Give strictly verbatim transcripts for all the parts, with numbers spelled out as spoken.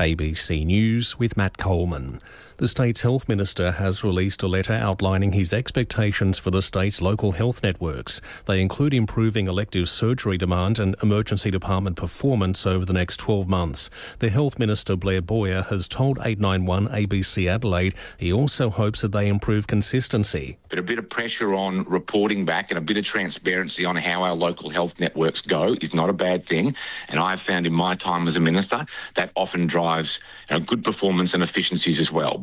A B C News with Matt Coleman. The state's health minister has released a letter outlining his expectations for the state's local health networks. They include improving elective surgery demand and emergency department performance over the next twelve months. The health minister, Blair Boyer, has told eight nine one A B C Adelaide he also hopes that they improve consistency. But a bit of pressure on reporting back and a bit of transparency on how our local health networks go is not a bad thing. And I've found in my time as a minister that often drives you know, good performance and efficiencies as well.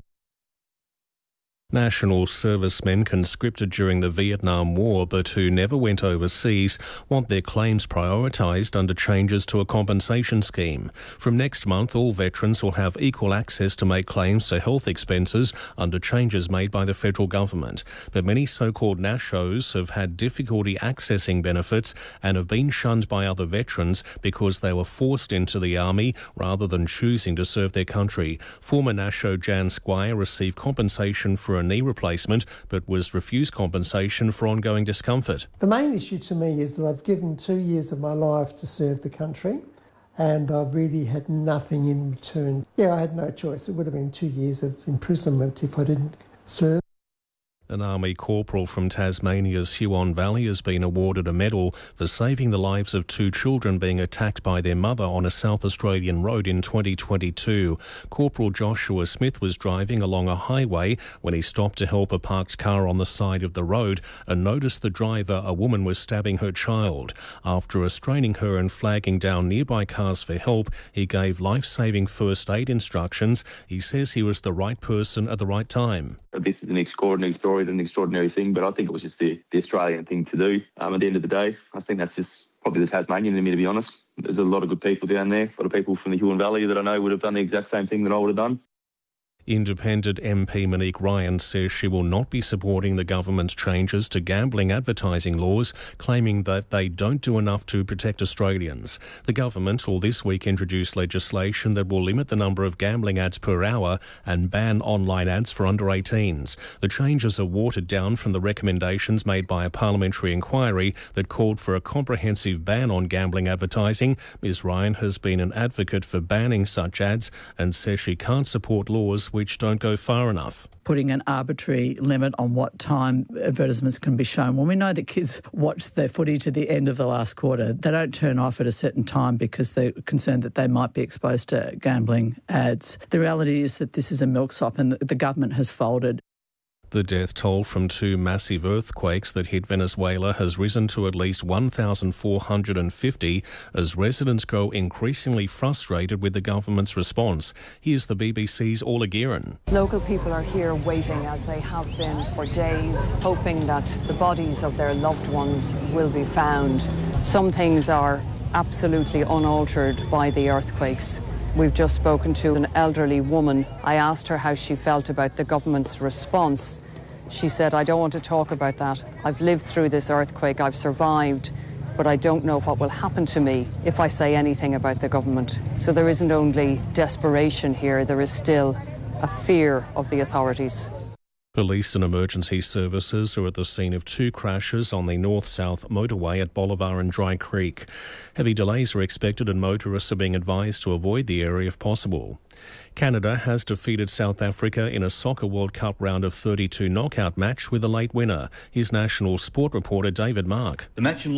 National servicemen conscripted during the Vietnam War but who never went overseas want their claims prioritised under changes to a compensation scheme. From next month, all veterans will have equal access to make claims for health expenses under changes made by the federal government. But many so-called Nashos have had difficulty accessing benefits and have been shunned by other veterans because they were forced into the army rather than choosing to serve their country. Former Nasho Jan Squire received compensation for a knee replacement but was refused compensation for ongoing discomfort. The main issue to me is that I've given two years of my life to serve the country and I've really had nothing in return. Yeah, I had no choice. It would have been two years of imprisonment if I didn't serve. An Army corporal from Tasmania's Huon Valley has been awarded a medal for saving the lives of two children being attacked by their mother on a South Australian road in twenty twenty-two. Corporal Joshua Smith was driving along a highway when he stopped to help a parked car on the side of the road and noticed the driver, a woman, was stabbing her child. After restraining her and flagging down nearby cars for help, he gave life-saving first aid instructions. He says he was the right person at the right time. This is an extraordinary story, an extraordinary thing, but I think it was just the, the Australian thing to do. Um, at the end of the day, I think that's just probably the Tasmanian in me, to be honest. There's a lot of good people down there, a lot of people from the Huon Valley that I know would have done the exact same thing that I would have done. Independent M P Monique Ryan says she will not be supporting the government's changes to gambling advertising laws, claiming that they don't do enough to protect Australians. The government will this week introduce legislation that will limit the number of gambling ads per hour and ban online ads for under eighteens. The changes are watered down from the recommendations made by a parliamentary inquiry that called for a comprehensive ban on gambling advertising. Ms Ryan has been an advocate for banning such ads and says she can't support laws which don't go far enough. Putting an arbitrary limit on what time advertisements can be shown. When we know that kids watch their footy to the end of the last quarter, they don't turn off at a certain time because they're concerned that they might be exposed to gambling ads. The reality is that this is a milksop and the government has folded. The death toll from two massive earthquakes that hit Venezuela has risen to at least one thousand four hundred fifty as residents grow increasingly frustrated with the government's response. Here's the B B C's Orla Guerin. Local people are here waiting, as they have been for days, hoping that the bodies of their loved ones will be found. Some things are absolutely unaltered by the earthquakes. We've just spoken to an elderly woman. I asked her how she felt about the government's response. She said, I don't want to talk about that. I've lived through this earthquake, I've survived, but I don't know what will happen to me if I say anything about the government. So there isn't only desperation here, there is still a fear of the authorities. Police and emergency services are at the scene of two crashes on the north-south motorway at Bolivar and Dry Creek. Heavy delays are expected and motorists are being advised to avoid the area if possible. Canada has defeated South Africa in a Soccer World Cup round of thirty-two knockout match with a late winner. Here's National Sport reporter David Mark. The match in